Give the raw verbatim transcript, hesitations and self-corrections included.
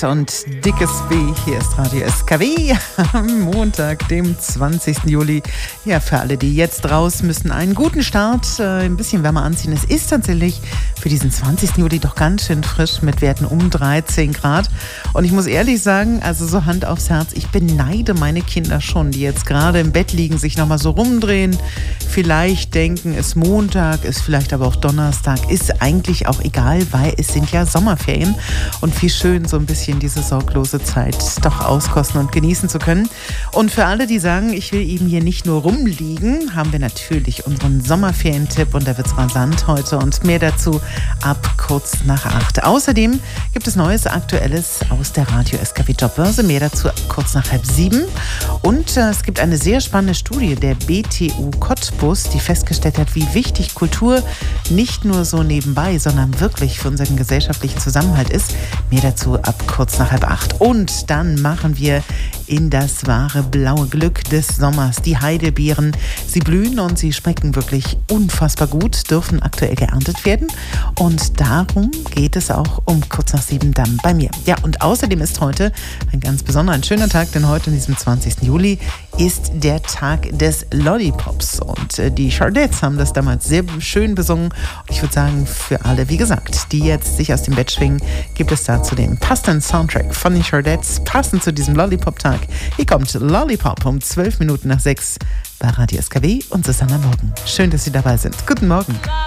und dickes B. Hier ist Radio S K W am Montag, dem zwanzigsten Juli. Ja, für alle, die jetzt raus müssen, einen guten Start, äh, ein bisschen wärmer anziehen. Es ist tatsächlich für diesen zwanzigsten Juli doch ganz schön frisch mit Werten um dreizehn Grad. Und ich muss ehrlich sagen, also so Hand aufs Herz, ich beneide meine Kinder schon, die jetzt gerade im Bett liegen, sich nochmal so rumdrehen, vielleicht denken, es ist Montag, ist vielleicht aber auch Donnerstag, ist eigentlich auch egal, weil es sind ja Sommerferien und wie schön, so ein bisschen diese sorglose Zeit doch auskosten und genießen zu können. Und für alle, die sagen, ich will eben hier nicht nur rumliegen, haben wir natürlich unseren Sommerferientipp und da wird's rasant heute und mehr dazu ab kurz nach acht. Außerdem gibt es Neues, Aktuelles aus der Radio S K W Jobbörse, mehr dazu kurz nach halb sieben. Und äh, es gibt eine sehr spannende Studie der B T U Cottbus, die festgestellt hat, wie wichtig Kultur nicht nur so nebenbei, sondern wirklich für unseren gesellschaftlichen Zusammenhalt ist. Mehr dazu ab kurz nach halb acht. Und dann machen wir in das wahre blaue Glück des Sommers. Die Heidelbeeren, sie blühen und sie schmecken wirklich unfassbar gut, dürfen aktuell geerntet werden. Und darum geht es auch um kurz nach sieben dann bei mir. Ja, und außerdem ist heute ein ganz besonderer, ein schöner Tag, denn heute, an diesem zwanzigsten Juli, ist der Tag des Lollipops. Und äh, die Chardettes haben das damals sehr schön besungen. Und ich würde sagen, für alle, wie gesagt, die jetzt sich aus dem Bett schwingen, gibt es dazu den passenden Soundtrack von den Chardettes, passend zu diesem Lollipop-Tag. Hier kommt Lollipop um zwölf Minuten nach sechs bei Radio S K W und Susanna Morgen. Schön, dass Sie dabei sind. Guten Morgen.